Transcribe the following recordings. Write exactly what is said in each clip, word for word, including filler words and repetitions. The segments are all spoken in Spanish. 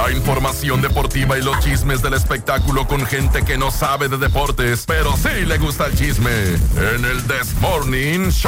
La información deportiva y los chismes del espectáculo con gente que no sabe de deportes, pero sí le gusta el chisme. En el This Morning Show.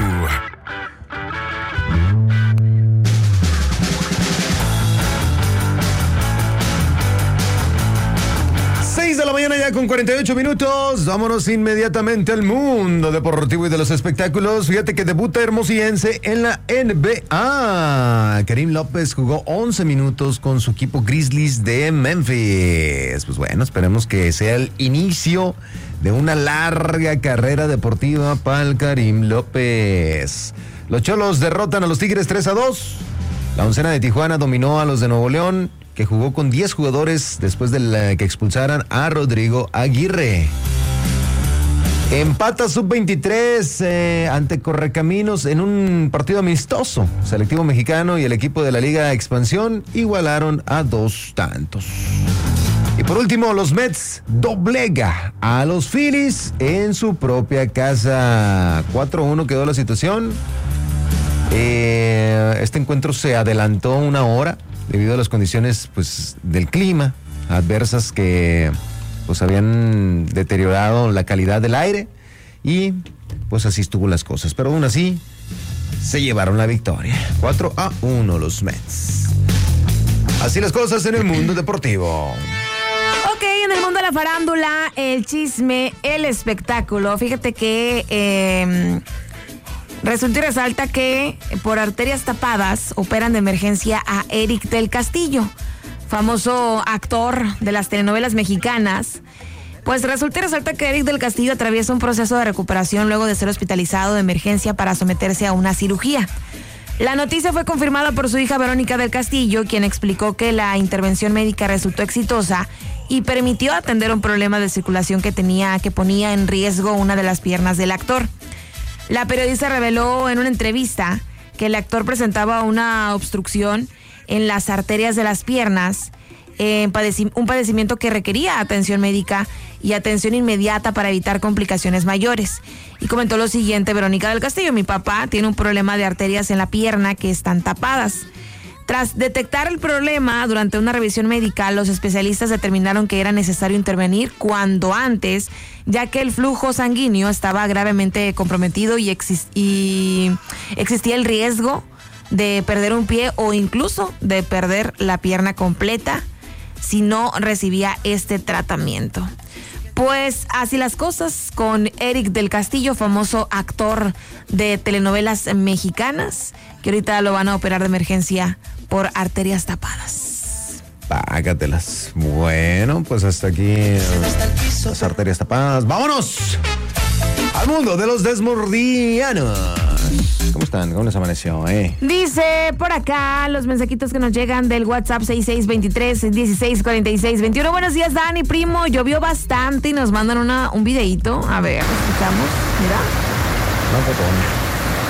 seis de la mañana ya con cuarenta y ocho minutos. Vámonos inmediatamente al mundo deportivo y de los espectáculos. Fíjate que debuta Hermosillense en la N B A. Karim López jugó once minutos con su equipo Grizzlies de Memphis. Pues bueno, esperemos que sea el inicio de una larga carrera deportiva para el Karim López. Los Cholos derrotan a los Tigres tres a dos. La Oncena de Tijuana dominó a los de Nuevo León, que jugó con diez jugadores después de la que expulsaran a Rodrigo Aguirre. Empata sub veintitrés eh, ante Correcaminos en un partido amistoso. Selectivo Mexicano y el equipo de la Liga Expansión igualaron a dos tantos. Y por último, los Mets doblega a los Phillies en su propia casa. cuatro a uno quedó la situación. Eh, este encuentro se adelantó una hora debido a las condiciones, pues, del clima adversas que, pues, habían deteriorado la calidad del aire y, pues, así estuvo las cosas. Pero aún así, se llevaron la victoria. cuatro a uno los Mets. Así las cosas en el mundo deportivo. Ok, en el mundo de la farándula, el chisme, el espectáculo. Fíjate que eh, resulta y resalta que por arterias tapadas operan de emergencia a Eric del Castillo, famoso actor de las telenovelas mexicanas. Pues resulta y resalta que Eric del Castillo atraviesa un proceso de recuperación luego de ser hospitalizado de emergencia para someterse a una cirugía. La noticia fue confirmada por su hija Verónica del Castillo, quien explicó que la intervención médica resultó exitosa y permitió atender un problema de circulación que tenía, que ponía en riesgo una de las piernas del actor. La periodista reveló en una entrevista que el actor presentaba una obstrucción en las arterias de las piernas, eh, un padecimiento que requería atención médica y atención inmediata para evitar complicaciones mayores. Y comentó lo siguiente Verónica del Castillo: mi papá tiene un problema de arterias en la pierna que están tapadas. Tras detectar el problema durante una revisión médica, los especialistas determinaron que era necesario intervenir cuando antes, ya que el flujo sanguíneo estaba gravemente comprometido y, exist- y existía el riesgo de perder un pie o incluso de perder la pierna completa si no recibía este tratamiento. Pues así las cosas con Eric del Castillo, famoso actor de telenovelas mexicanas, que ahorita lo van a operar de emergencia por arterias tapadas. Págatelas. Bueno, pues hasta aquí las arterias tapadas. ¡Vámonos al mundo de los desmordianos! ¿Cómo están? ¿Cómo les amaneció, eh? Dice por acá los mensajitos que nos llegan del WhatsApp seis seis dos tres, uno seis cuatro seis dos uno. Buenos días, Dani, primo. Llovió bastante y nos mandan una, un videíto. A ver, escuchamos. Mira. No, botón.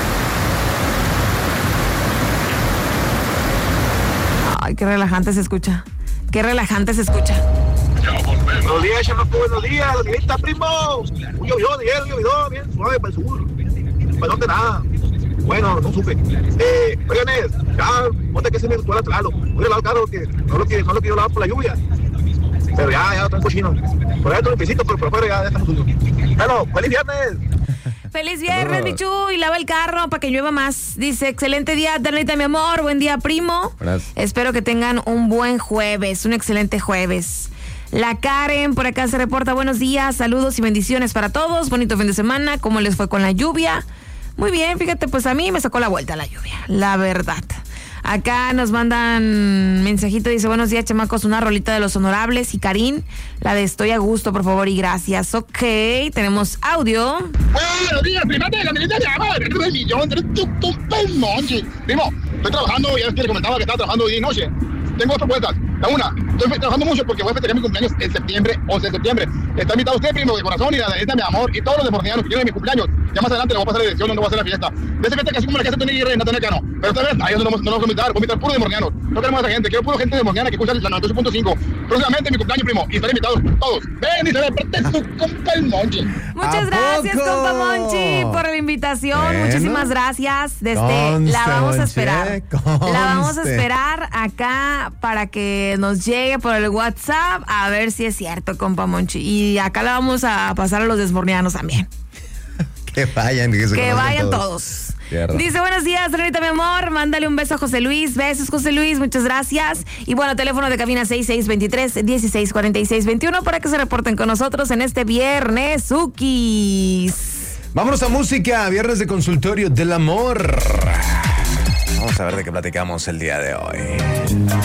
Ay, qué relajante se escucha. Qué relajante se escucha. Buenos días, chamaco, buenos días. ¿Dónde está, primo? Uy, llovió, Diego, llovió, bien suave para el sur. Para dónde nada. Bueno, no supe. Eh, oigan, ya, ponte que se me gustó el atlalo. Voy a lavar el carro que no lo quiero, no lo quiero lavar por la lluvia. Pero ya, ya, está en cochino. Por ahí está un pisito, pero por afuera ya, ya estamos sucios. Bueno, feliz viernes. Feliz viernes, Michu, y lava el carro para que llueva más. Dice, excelente día, Danita, mi amor, buen día, primo. Gracias. Espero que tengan un buen jueves, un excelente jueves. La Karen por acá se reporta, buenos días, saludos y bendiciones para todos, bonito fin de semana, ¿cómo les fue con la lluvia? Muy bien, fíjate, pues a mí me sacó la vuelta la lluvia, la verdad. Acá nos mandan mensajito, dice, buenos días, chamacos, una rolita de Los Honorables y Karim, la de Estoy a Gusto, por favor, y gracias. Ok, tenemos audio. Buenos días, primate, la milita de agua, el millón, tu monje. Primo, estoy trabajando, ya les comentaba que estaba trabajando día y noche. Tengo dos propuestas. La una, estoy trabajando mucho porque voy a festejar mi cumpleaños en septiembre, once de septiembre. Está invitado usted, primo, de corazón, y la de mi amor, y todos los deportianos que quieren mi cumpleaños. Ya más adelante le voy a pasar la dirección donde voy a hacer la fiesta. De esa fiesta que así como la que hace Tony Guerrero en Natanael Cano. Pero esta vez, a ellos no, no nos vamos a invitar, voy a invitar puro de mornianos. No queremos a esa gente, quiero puro gente de morniana que escucha la noventa y ocho punto cinco. Próximamente mi cumpleaños, primo, y estaré invitados todos. Ven y se le preste su compa el Monchi. Muchas gracias, poco? compa Monchi, por la invitación. Bueno. Muchísimas gracias. Desde Conste, la vamos a Monchi, esperar. conste. La vamos a esperar mandar acá para que nos llegue por el WhatsApp a ver si es cierto, compa Monchi. Y acá le vamos a pasar a los desmornianos también. Que vayan, que, se que vayan todos. todos. Cierto. Dice, buenos días, Renita, mi amor. Mándale un beso a José Luis. Besos, José Luis, muchas gracias. Y bueno, teléfono de cabina seis seis dos tres, dieciséis cuarenta y seis veintiuno para que se reporten con nosotros en este viernes Ukis. Vámonos a música, viernes de consultorio del amor. Vamos a ver de qué platicamos el día de hoy.